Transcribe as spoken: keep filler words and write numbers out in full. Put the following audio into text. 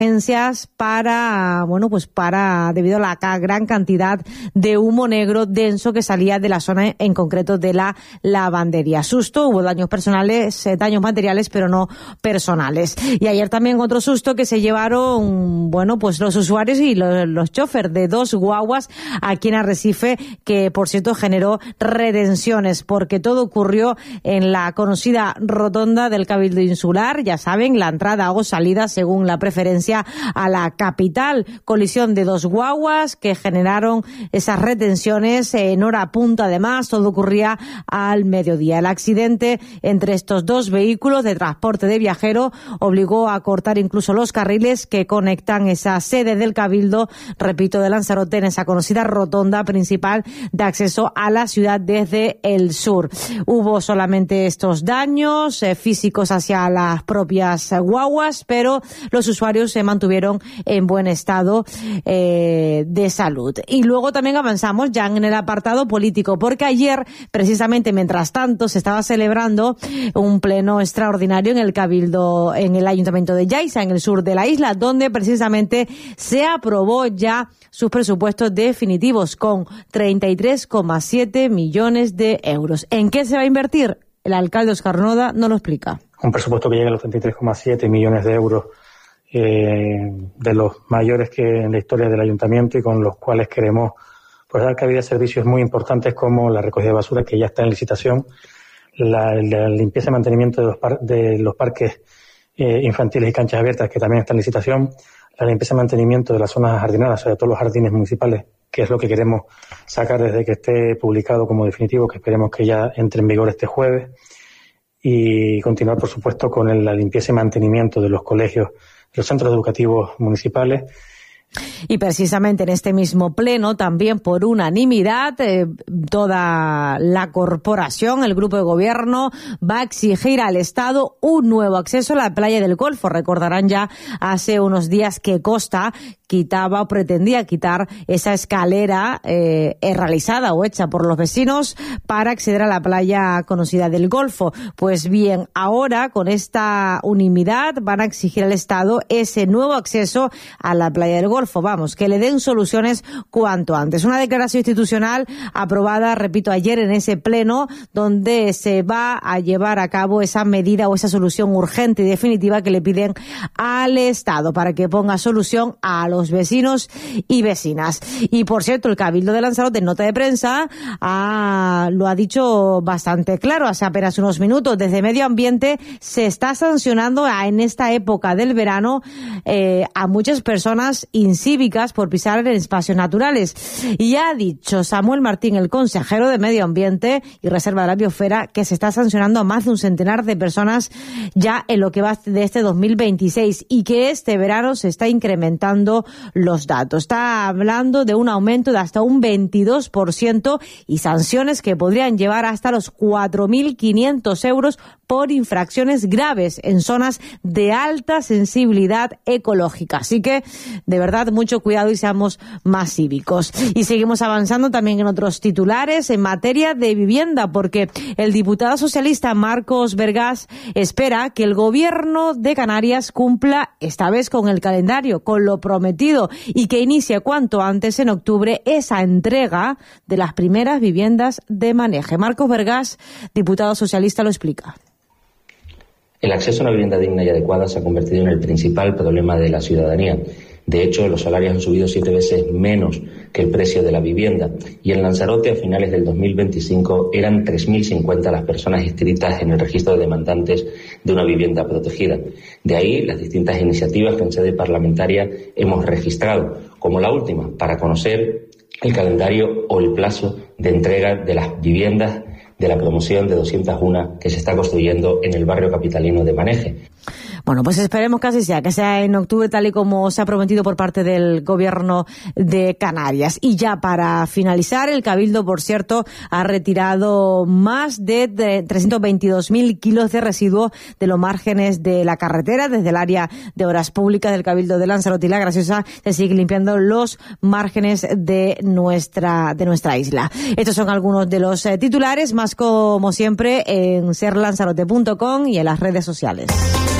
emergencias para, bueno, pues para, debido a la gran cantidad de humo negro denso que salía de la zona, en concreto de la lavandería. Susto, hubo daños personales, eh, daños materiales, pero no personales. Y ayer también otro susto que se llevaron, bueno, pues los usuarios y los, los choferes de dos guaguas aquí en Arrecife, que por cierto generó retenciones, porque todo ocurrió en la conocida rotonda del Cabildo Insular, ya saben, la entrada o salida según la preferencia a la capital. Colisión de dos guaguas que generaron esas retenciones en hora punta. Además, todo ocurría al mediodía. El accidente entre estos dos vehículos de transporte de viajeros obligó a cortar incluso los carriles que conectan esa sede del Cabildo, repito, de Lanzarote, en esa conocida rotonda principal de acceso a la ciudad desde el sur. Hubo solamente estos daños eh, físicos hacia las propias eh, guaguas, pero los usuarios se mantuvieron en buen estado eh, de salud. Y luego también avanzamos ya en el apartado político, porque ayer, precisamente mientras tanto, se estaba celebrando un pleno extraordinario en el Cabildo, en el Ayuntamiento de Yaiza, en el sur de la isla, donde precisamente se aprobó ya sus presupuestos definitivos con treinta y tres coma siete millones de euros. ¿En qué se va a invertir? El alcalde Óscar Noda nos lo explica. Un presupuesto que llega a los treinta y tres coma siete millones de euros, eh, de los mayores que en la historia del ayuntamiento, y con los cuales queremos pues dar cabida a servicios muy importantes como la recogida de basura, que ya está en licitación, la, la limpieza y mantenimiento de los, par, de los parques eh, infantiles y canchas abiertas, que también está en licitación, la limpieza y mantenimiento de las zonas jardinadas, o sea, de todos los jardines municipales, que es lo que queremos sacar desde que esté publicado como definitivo, que esperemos que ya entre en vigor este jueves, y continuar, por supuesto, con el, la limpieza y mantenimiento de los colegios, de los centros educativos municipales. Y precisamente en este mismo pleno, también por unanimidad, eh, toda la corporación, el grupo de gobierno, va a exigir al Estado un nuevo acceso a la playa del Golfo. Recordarán ya hace unos días que Costa quitaba o pretendía quitar esa escalera eh, realizada o hecha por los vecinos para acceder a la playa conocida del Golfo. Pues bien, ahora con esta unanimidad van a exigir al Estado ese nuevo acceso a la playa del Golfo. Vamos, que le den soluciones cuanto antes. Una declaración institucional aprobada, repito, ayer en ese pleno, donde se va a llevar a cabo esa medida o esa solución urgente y definitiva que le piden al Estado para que ponga solución a los vecinos y vecinas. Y por cierto, el Cabildo de Lanzarote, en nota de prensa, ha, lo ha dicho bastante claro hace apenas unos minutos. Desde Medio Ambiente se está sancionando a, en esta época del verano eh, a muchas personas incívicas por pisar en espacios naturales. Y ha dicho Samuel Martín, el consejero de Medio Ambiente y Reserva de la Biosfera, que se está sancionando a más de un centenar de personas ya en lo que va de este dos mil veintiséis, y que este verano se está incrementando los datos. Está hablando de un aumento de hasta un veintidós por ciento y sanciones que podrían llevar hasta los cuatro mil quinientos euros por infracciones graves en zonas de alta sensibilidad ecológica. Así que, de verdad, mucho cuidado y seamos más cívicos. Y seguimos avanzando también en otros titulares en materia de vivienda, porque el diputado socialista Marcos Vergás espera que el gobierno de Canarias cumpla esta vez con el calendario, con lo prometido, y que inicie cuanto antes en octubre esa entrega de las primeras viviendas de Maneje. Marcos Vergás, diputado socialista, lo explica. El acceso a una vivienda digna y adecuada se ha convertido en el principal problema de la ciudadanía. De hecho, los salarios han subido siete veces menos que el precio de la vivienda, y en Lanzarote a finales del dos mil veinticinco eran tres mil cincuenta las personas inscritas en el registro de demandantes de una vivienda protegida. De ahí las distintas iniciativas que en sede parlamentaria hemos registrado, como la última, para conocer el calendario o el plazo de entrega de las viviendas de la promoción de doscientos uno que se está construyendo en el barrio capitalino de Maneje. Bueno, pues esperemos que así sea, que sea en octubre tal y como se ha prometido por parte del gobierno de Canarias. Y ya para finalizar, el Cabildo, por cierto, ha retirado más de trescientos veintidós mil kilos de residuos de los márgenes de la carretera. Desde el área de obras públicas del Cabildo de Lanzarote y La Graciosa se sigue limpiando los márgenes de nuestra de nuestra isla. Estos son algunos de los eh, titulares, más como siempre en ser lanzarote punto com y en las redes sociales.